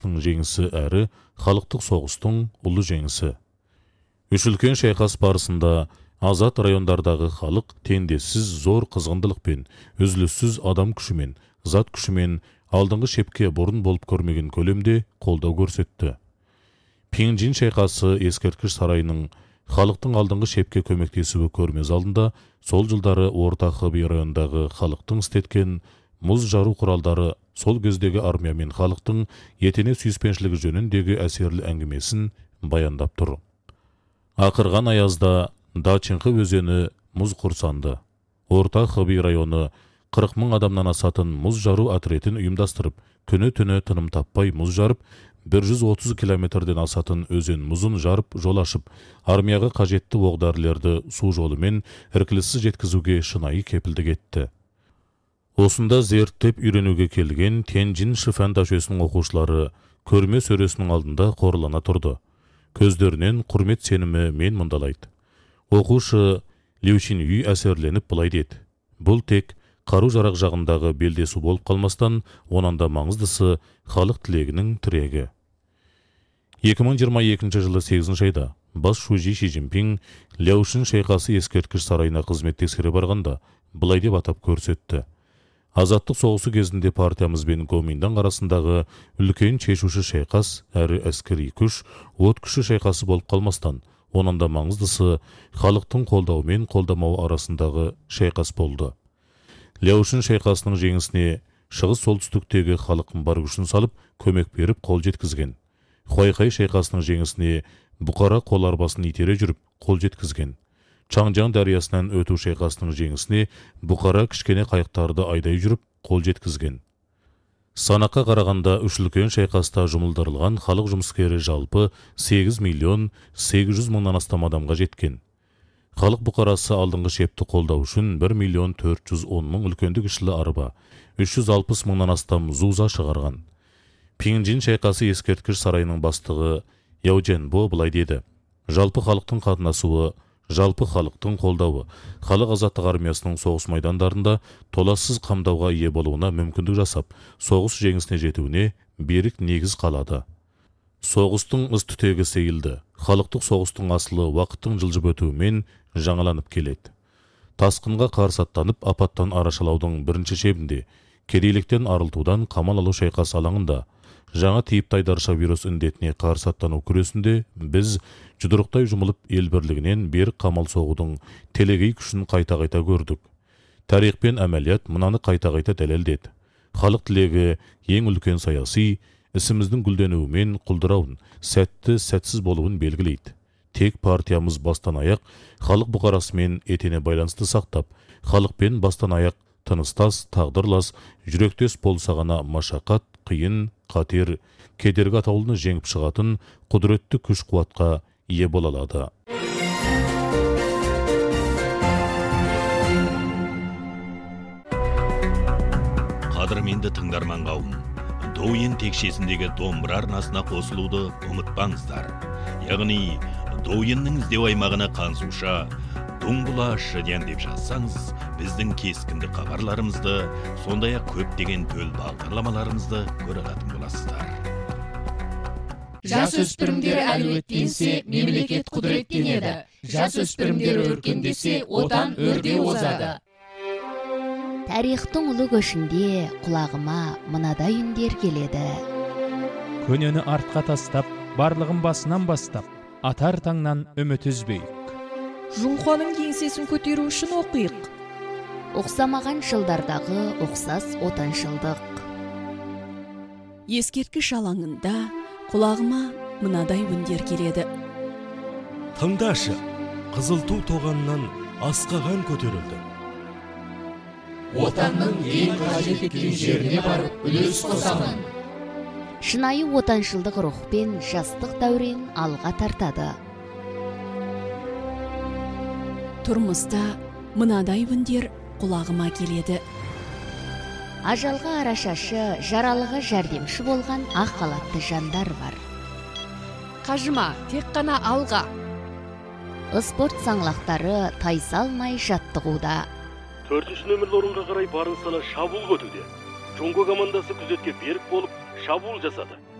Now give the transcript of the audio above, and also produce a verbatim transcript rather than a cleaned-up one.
жеңісі әрі халықтық соғыстың ұлы жеңісі. Үш үлкен шайқас барысында азат райондардағы халық теңдессіз зор қызғындылықпен, үзіліссіз адам күшімен, зат күшімен алдыңғы шепке бұрын болып көрмеген көлемде қолдау көрсетті. Пиңжин шайқасы ескерткіш сарайының халықтың алдыңғы шепке көмектесуі көрмез алдында сол жылдары Орта Хэби райондағы халықтың істеткен мұз жару құралдары сол кездегі армия мен халықтың етене сүйіспеншілігі жөніндегі әсерлі әңгімесін баяндап тұр. Ақырған аязда Дачинхы өзені мұз құрсанды. Орта Хэби районы қырық мың адамнан асатын мұз жару отретін ұйымдастырып, күні-түні тыным таппай мұз жарып, бір жүз отыз километрден асатын өзен мұзын жарып жол ашып, армияға қажетті оқ-дәрілерді су жолымен іркіліссіз жеткізуге шынайы кепілдік етті. Осында зерттеп үйренуге келген Тяньжин Шифэн дашесінің оқушылары көрме сөресінің алдында қорлана тұрды. Көздерінен құрмет сенімі мен мұндалайды. Оқушы Лю Чинюй әсерленіп былай деді: бұл тек қару-жарақ жағындағы белдесу болып қалмастан, онанда маңыздысы халық тілегінің тірегі. екі мың жиырма екінші жылы сегізінші айда бас шужи Ши Цзиньпин Ляошин шайқасы ескерткіш сарайына қызмет тексере барғанда былай деп атап көрсетті: азаттық соғысы кезінде партиямыз бен Гоминдан арасындағы үлкен шешуші шайқас әрі әскери күш, от күші шайқасы болып қалмастан, онанда маңыздысы халықтың қолдауы мен қолдамауы арасындағы шайқас болды. Ляошин шайқасының жеңісіне шығыс солтүстіктегі халықтың бар күшін салып, көмек беріп қол жеткізген. Хуайхай шайқасының жеңісіне Бұқара қол арбасын итере жүріп қол жеткізген. Чаңжан дариясынан өту шайқасының жеңісіне Бұқара кішкене қайықтарды айдай жүріп қол жеткізген. Санаққа қарағанда үш үлкен шайқаста жұмылдырылған халық жұмыскері жалпы сегіз миллион сегіз жүз мыңнан астам адамға жеткен. Халық бұқарасы алдыңғы шепті қолдау үшін бір миллион төрт жүз он мың үлкенді кішілі арба, үш жүз алпыс мыңнан астам зуза шығарған. Пиңжин шайқасы ескерткіш сарайының бастығы Яо Дженбо былай деді: жалпы халықтың қатынасуы, жалпы халықтың қолдауы, халық азаттық армиясының соғыс майдандарында толассыз қамдауға ие болуына мүмкіндік жасап, соғыс жеңісіне жетуіне берік негіз қалады. Соғыстың із түтегі сейілді. Халықтық соғыстың асылы уақыттың жылжып өтуімен жаңаланып келеді. Тасқынға қарсы аттанып, апаттан арашалаудың бірінші шебінде, кедейліктен арылтудан қамал алу шайқас алаңында, жаңа тиіп тайдарша вирус індетіне қарсы аттану күресінде біз жұдырықтай жұмылып ел бірлігінен берік қамал соғудың телегей күшін қайта-қайта көрдік. Тарих пен әмәлият мынаны қайта-қайта дәлелдеді. Халық тілегі ең үлкен саяси, ісіміздің гүлденуімен құлдырауын, сәтті сәтсіз болуын белгілейді. Тек партиямыз бастан аяқ халық бұқарасымен етене байланысты сақтап, халықпен бастан аяқ тыныстас, тағдырлас, жүректес болса ғана машақат, қиын, қатер, кедергі атаулыны жеңіп шығатын құдіретті күш қуатқа ие бола алады. Қадірменді тыңдарман қауым, Douyin текшесіндегі домбыра арнасына қосылуды ұмытпаңыздар. Яғни Douyinнің іздеу аймағына қансуша Дуңбұла шыден деп жазсаңыз, біздің кескінді хабарларымызды, сондай-ақ көптеген төл бағдарламаларымызды көре алатын боласыздар. Жас өспірімдер әлеуеттенсе, мемлекет құдіреттенеді. Жас өспірімдер өркендесе, отан өрде озады. Тарихтың ұлы көшінде құлағыма мынадай үндер келеді. Көнені артқа тастап, барлығын басынан бастап, атар таңнан үміт үзбейік. Жұңқаның кеңсесін көтеру үшін оқиық. Оқсамаған жылдардағы оқсас отаншылдық. Ескерткіш алаңында құлағыма мынадай үндер келеді. Тыңдашы, қызыл ту тоғаннан асқаған көтерілді. Отанның ең қажет еткен жеріне барып үлес қосамын. Шынайы отаншылдық рухпен жастық дәурен алға тартады. Тұрмыста мынадай үндер құлағыма келеді. Ажалға арашашы, жаралыға жәрдемші болған ақ халатты жандар бар. Қажыма, тек қана алға. Спорт саңлақтары тайсалмай жаттығуда. Төртінші нөмірлі орынға қарай барын сала шабуыл өтуде. Жоңго командасы күзетке берік болып шабуыл жасады.